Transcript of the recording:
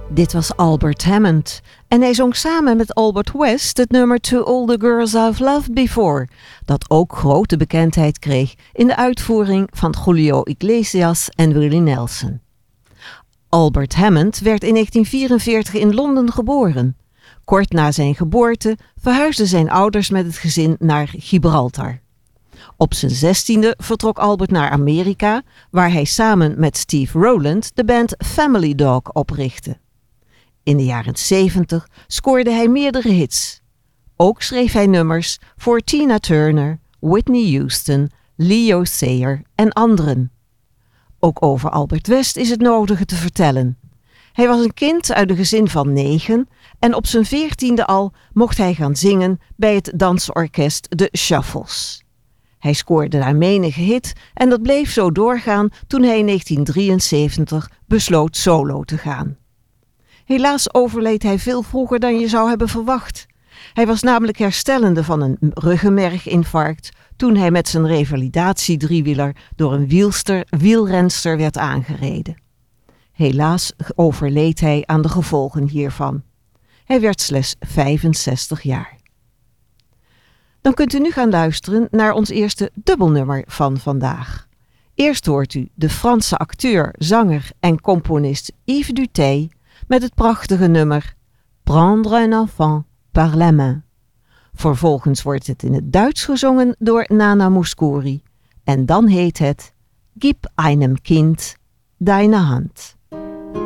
Dit was Albert Hammond en hij zong samen met Albert West het nummer To All the Girls I've Loved Before, dat ook grote bekendheid kreeg in de uitvoering van Julio Iglesias en Willie Nelson. Albert Hammond werd in 1944 in Londen geboren. Kort na zijn geboorte verhuisden zijn ouders met het gezin naar Gibraltar. Op zijn 16e vertrok Albert naar Amerika, waar hij samen met Steve Rowland de band Family Dog oprichtte. In de jaren 70 scoorde hij meerdere hits. Ook schreef hij nummers voor Tina Turner, Whitney Houston, Leo Sayer en anderen. Ook over Albert West is het nodige te vertellen. Hij was een kind uit een gezin van 9 en op zijn 14e al mocht hij gaan zingen bij het dansorkest de Shuffles. Hij scoorde daar menige hit en dat bleef zo doorgaan toen hij in 1973 besloot solo te gaan. Helaas overleed hij veel vroeger dan je zou hebben verwacht. Hij was namelijk herstellende van een ruggenmerginfarct toen hij met zijn revalidatiedriewieler door een wielrenster werd aangereden. Helaas overleed hij aan de gevolgen hiervan. Hij werd slechts 65 jaar. Dan kunt u nu gaan luisteren naar ons eerste dubbelnummer van vandaag. Eerst hoort u de Franse acteur, zanger en componist Yves Duthey met het prachtige nummer Prendre un enfant par la main. Vervolgens wordt het in het Duits gezongen door Nana Mouskouri en dan heet het Gib einem Kind deine Hand.